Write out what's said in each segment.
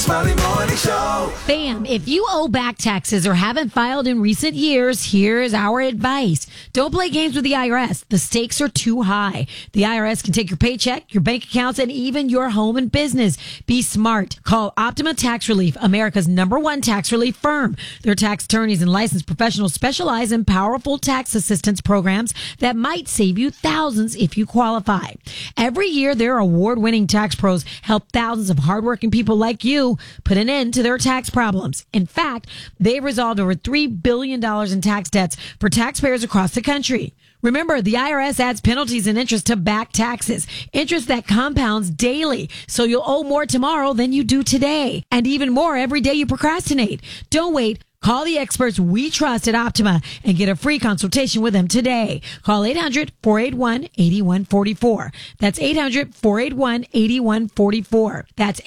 Smiley Morning Show. Bam, if you owe back taxes or haven't filed in recent years, here's our advice. Don't play games with the IRS. The stakes are too high. The IRS can take your paycheck, your bank accounts, and even your home and business. Be smart. Call Optima Tax Relief, America's #1 tax relief firm. Their tax attorneys and licensed professionals specialize in powerful tax assistance programs that might save you thousands if you qualify. Every year, their award-winning tax pros help thousands of hardworking people like you put an end to their tax problems. In fact, they've resolved over $3 billion in tax debts for taxpayers across the country. Remember, the IRS adds penalties and interest to back taxes, interest that compounds daily, so you'll owe more tomorrow than you do today, and even more every day you procrastinate. Don't wait. Call the experts we trust at Optima and get a free consultation with them today. Call 800-481-8144. That's 800-481-8144. That's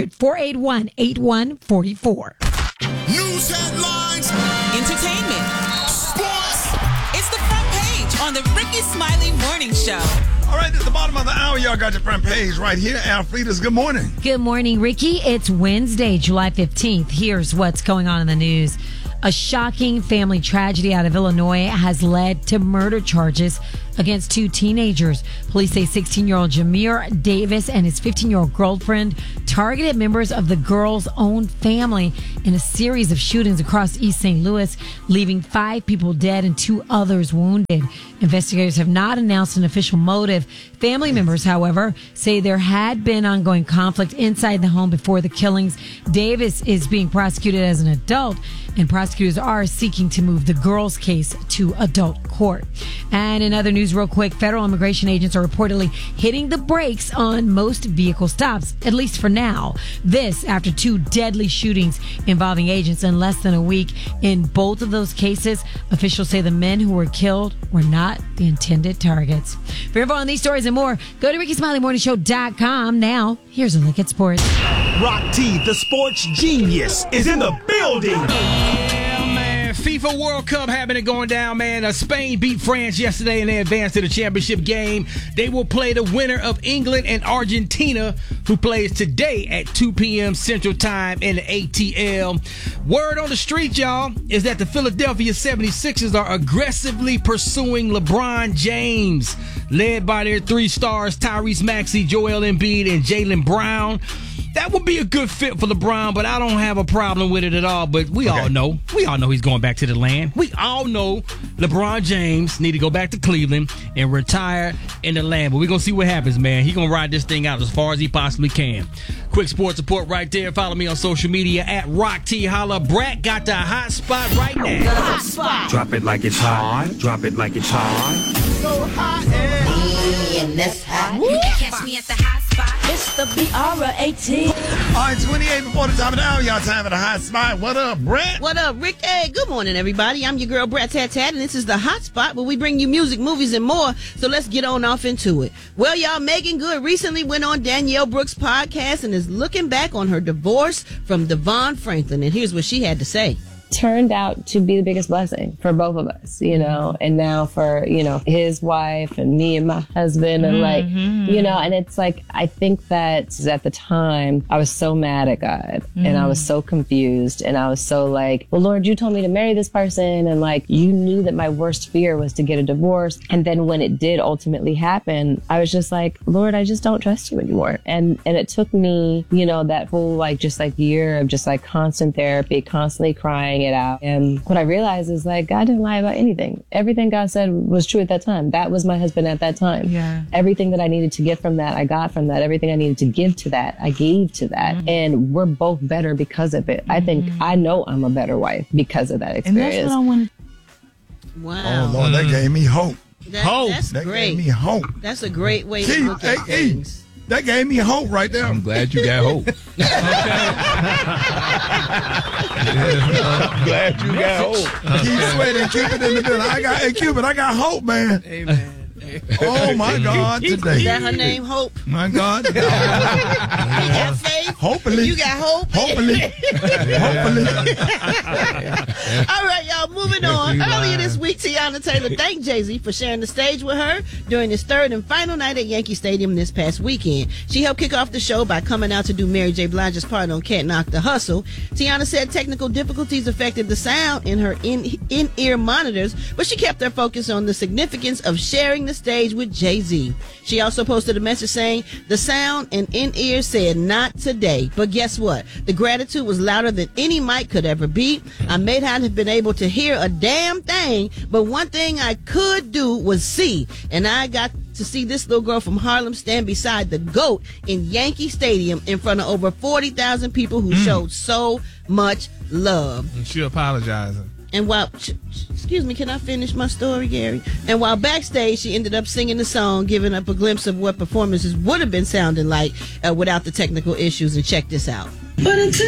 800-481-8144. News headlines. Entertainment. Sports. It's the front page on the Ricky Smiley Morning Show. All right, at the bottom of the hour, y'all got your front page right here. Alfreda's Good Morning. Good morning, Ricky. It's Wednesday, July 15th. Here's what's going on in the news. A shocking family tragedy out of Illinois has led to murder charges against 2 teenagers. Police say 16-year-old Jameer Davis and his 15-year-old girlfriend targeted members of the girl's own family in a series of shootings across East St. Louis, leaving 5 people dead and 2 others wounded. Investigators have not announced an official motive. Family members, however, say there had been ongoing conflict inside the home before the killings. Davis is being prosecuted as an adult, and prosecutors are seeking to move the girl's case to adult court. And in other news, real quick, federal immigration agents are reportedly hitting the brakes on most vehicle stops, at least for now. This after 2 deadly shootings involving agents in less than a week. In both of those cases, officials say the men who were killed were not the intended targets. For info on these stories and more, go to RickySmileyMorningShow.com. Now, here's a look at sports. Rock T, the sports genius, is in the building. FIFA World Cup happening, going down, man. Spain beat France yesterday and they advanced to the championship game. They will play the winner of England and Argentina, who plays today at 2 p.m. Central Time in the ATL. Word on the street, y'all, is that the Philadelphia 76ers are aggressively pursuing LeBron James, led by their 3 stars, Tyrese Maxey, Joel Embiid, and Jaylen Brown. That would be a good fit for LeBron, but I don't have a problem with it at all. But we all know he's going back to the land. We all know LeBron James need to go back to Cleveland and retire in the land. But we're going to see what happens, man. He's going to ride this thing out as far as he possibly can. Quick sports report right there. Follow me on social media at Rock T. Holla. Brat got the hot spot right now. The hot spot. Drop it like it's hot. Drop it like it's hot. So hot And that's hot. You can catch me at the hot spot. It's the BRAT. All right, 28 before the top of the hour, y'all time for the hot spot. What up, Brett? What up, Rick? Hey, good morning, everybody. I'm your girl, Brat Tat Tat, and this is the hot spot where we bring you music, movies, and more. So let's get on off into it. Well, y'all, Megan Good recently went on Danielle Brooks' podcast and is looking back on her divorce from Devon Franklin. And here's what she had to say. Turned out to be the biggest blessing for both of us, you know, and now for, you know, his wife and me and my husband and like, you know, and it's like, I think that at the time I was so mad at God and I was so confused and I was so like, well, Lord, you told me to marry this person. And like, you knew that my worst fear was to get a divorce. And then when it did ultimately happen, I was just like, Lord, I just don't trust you anymore. And it took me, you know, that whole like, just like year of just like constant therapy, constantly crying it out. And what I realized is like, God didn't lie about anything. Everything God said was true at that time. That was my husband at that time. Yeah. Everything that I needed to get from that, I got from that. Everything I needed to give to that, I gave to that. And we're both better because of it. I think, I know I'm a better wife because of that experience. And that's what I wanted. Wow. Oh, Lord, that gave me hope. That's That great. gave me hope. That's a great way to look at things. That gave me hope right there. I'm glad you got hope. I'm glad you got hope. Keep sweating, keep it in the building. Hey, Cupid, I got hope, man. Amen. Oh my God, today. Is that her name, Hope? My God. You got faith? Hopefully. You got hope? Hopefully. All right, y'all, moving on. Earlier this week, Tiana Taylor thanked Jay-Z for sharing the stage with her during his third and final night at Yankee Stadium this past weekend. She helped kick off the show by coming out to do Mary J. Blige's part on Can't Knock the Hustle. Tiana said technical difficulties affected the sound in her in-ear monitors, but she kept her focus on the significance of sharing the stage with Jay-Z. She also posted a message saying, the sound and in-ear said not today. But guess what? The gratitude was louder than any mic could ever be. I may not have been able to hear a damn thing, but one thing I could do was see. And I got to see this little girl from Harlem stand beside the GOAT in Yankee Stadium in front of over 40,000 people who showed so much love. And she apologizing. And while, excuse me, can I finish my story, Gary? And while backstage, she ended up singing the song, giving up a glimpse of what performances would have been sounding like without the technical issues. And check this out. But until